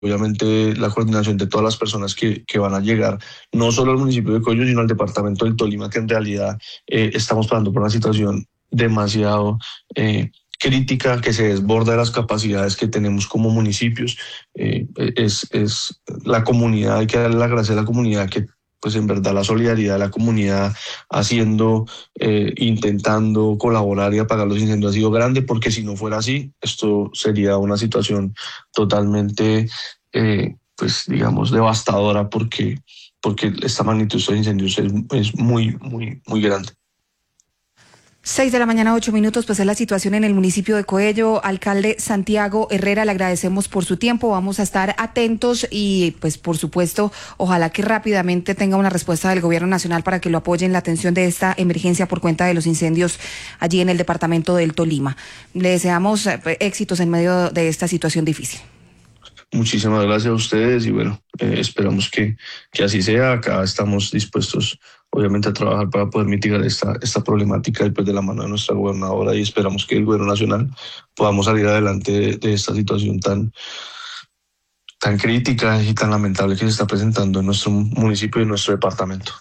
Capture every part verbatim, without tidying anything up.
obviamente la coordinación de todas las personas que, que van a llegar, no solo al municipio de Coyo, sino al departamento del Tolima, que en realidad eh, estamos pasando por una situación demasiado eh, crítica, que se desborda de las capacidades que tenemos como municipios. Eh, es, es la comunidad, hay que darle la gracia a la comunidad, que pues en verdad la solidaridad de la comunidad haciendo, eh, intentando colaborar y apagar los incendios ha sido grande, porque si no fuera así, esto sería una situación totalmente, eh, pues digamos, devastadora, porque, porque esta magnitud de incendios es, es muy, muy, muy grande. Seis de la mañana, ocho minutos, pues es la situación en el municipio de Coello. Alcalde Santiago Herrera, le agradecemos por su tiempo, vamos a estar atentos y pues por supuesto, ojalá que rápidamente tenga una respuesta del gobierno nacional para que lo apoye en la atención de esta emergencia por cuenta de los incendios allí en el departamento del Tolima. Le deseamos éxitos en medio de esta situación difícil. Muchísimas gracias a ustedes y bueno, eh, esperamos que, que así sea. Acá estamos dispuestos obviamente a trabajar para poder mitigar esta, esta problemática después de la mano de nuestra gobernadora, y esperamos que el gobierno nacional podamos salir adelante de, de esta situación tan, tan crítica y tan lamentable que se está presentando en nuestro municipio y en nuestro departamento.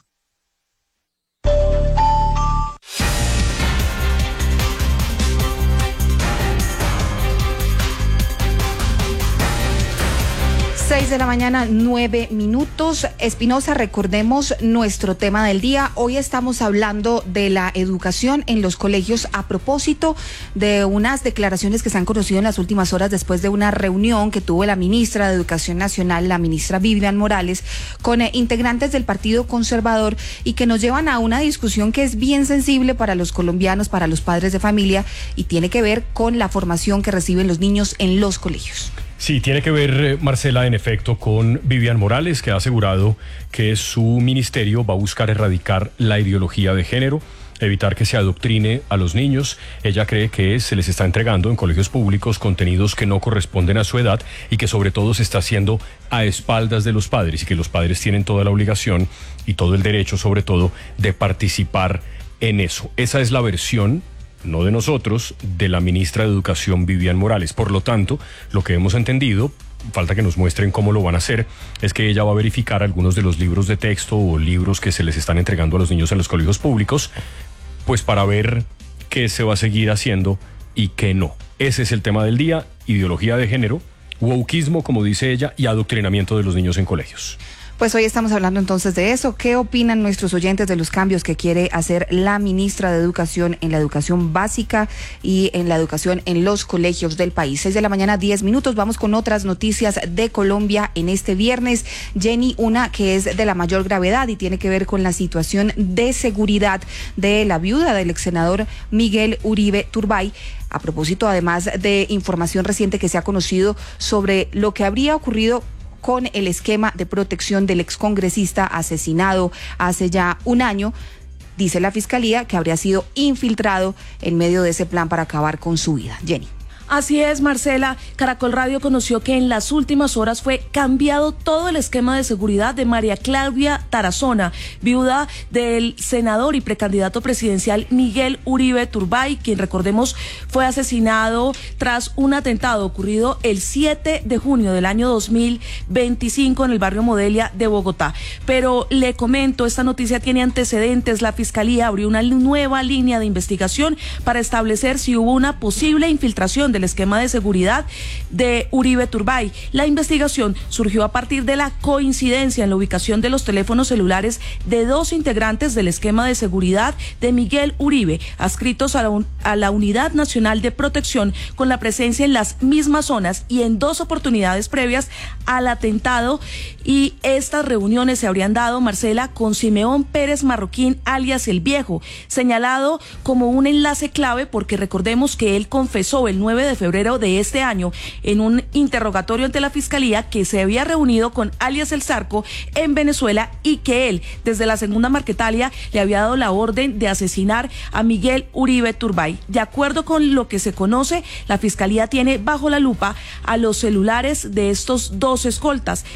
Seis de la mañana, nueve minutos. Espinosa, recordemos nuestro tema del día. Hoy estamos hablando de la educación en los colegios a propósito de unas declaraciones que se han conocido en las últimas horas después de una reunión que tuvo la ministra de Educación Nacional, la ministra Vivian Morales, con eh, integrantes del Partido Conservador, y que nos llevan a una discusión que es bien sensible para los colombianos, para los padres de familia, y tiene que ver con la formación que reciben los niños en los colegios. Sí, tiene que ver, Marcela, en efecto, con Vivian Morales, que ha asegurado que su ministerio va a buscar erradicar la ideología de género, evitar que se adoctrine a los niños. Ella cree que se les está entregando en colegios públicos contenidos que no corresponden a su edad y que sobre todo se está haciendo a espaldas de los padres, y que los padres tienen toda la obligación y todo el derecho, sobre todo, de participar en eso. Esa es la versión, no de nosotros, de la ministra de Educación, Vivian Morales. Por lo tanto, lo que hemos entendido, falta que nos muestren cómo lo van a hacer, es que ella va a verificar algunos de los libros de texto o libros que se les están entregando a los niños en los colegios públicos, pues para ver qué se va a seguir haciendo y qué no. Ese es el tema del día: ideología de género, wokeismo, como dice ella, y adoctrinamiento de los niños en colegios. Pues hoy estamos hablando entonces de eso. ¿Qué opinan nuestros oyentes de los cambios que quiere hacer la ministra de Educación en la educación básica y en la educación en los colegios del país? Seis de la mañana, diez minutos. Vamos con otras noticias de Colombia en este viernes. Jenny, una que es de la mayor gravedad y tiene que ver con la situación de seguridad de la viuda del ex senador Miguel Uribe Turbay, a propósito además de información reciente que se ha conocido sobre lo que habría ocurrido con el esquema de protección del excongresista asesinado hace ya un año. Dice la Fiscalía que habría sido infiltrado en medio de ese plan para acabar con su vida. Jenny. Así es, Marcela. Caracol Radio conoció que en las últimas horas fue cambiado todo el esquema de seguridad de María Claudia Tarazona, viuda del senador y precandidato presidencial Miguel Uribe Turbay, quien, recordemos, fue asesinado tras un atentado ocurrido el siete de junio del año dos mil veinticinco en el barrio Modelia de Bogotá. Pero le comento, esta noticia tiene antecedentes. La Fiscalía abrió una nueva línea de investigación para establecer si hubo una posible infiltración de el esquema de seguridad de Uribe Turbay. La investigación surgió a partir de la coincidencia en la ubicación de los teléfonos celulares de dos integrantes del esquema de seguridad de Miguel Uribe, adscritos a la, un, a la Unidad Nacional de Protección, con la presencia en las mismas zonas y en dos oportunidades previas al atentado. Y estas reuniones se habrían dado, Marcela, con Simeón Pérez Marroquín, alias El Viejo, señalado como un enlace clave porque recordemos que él confesó el nueve de febrero de este año en un interrogatorio ante la Fiscalía que se había reunido con alias El Zarco en Venezuela y que él, desde la segunda Marquetalia, le había dado la orden de asesinar a Miguel Uribe Turbay. De acuerdo con lo que se conoce, la Fiscalía tiene bajo la lupa a los celulares de estos dos escoltas.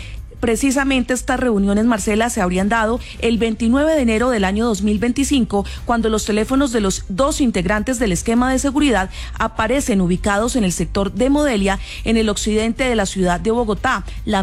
precisamente estas reuniones, Marcela, se habrían dado el veintinueve de enero del año dos mil veinticinco, cuando los teléfonos de los dos integrantes del esquema de seguridad aparecen ubicados en el sector de Modelia, en el occidente de la ciudad de Bogotá. La